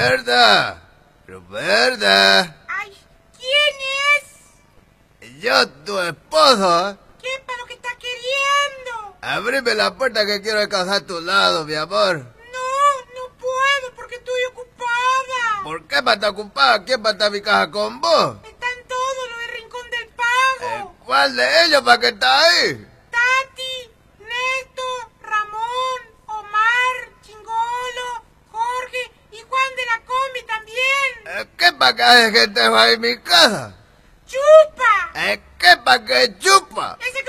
Ruperta, Ruperta. Ay, ¿quién es? Yo, tu esposo. ¿Qué para lo que estás queriendo? Abrime la puerta que quiero alcanzar a tu lado, mi amor. No puedo porque estoy ocupada. ¿Por qué va a estar ocupada? ¿Quién va a estar en mi casa con vos? Están todos los del Rincón del Pago. ¿Cuál de ellos para qué está ahí? Tati, Néstor, Ramón, Omar, Chingolo, Jorge y Juan de la Combi también. ¿Qué para qué hay gente va en mi casa? ¡Chupa! ¿Qué para qué chupa? Ese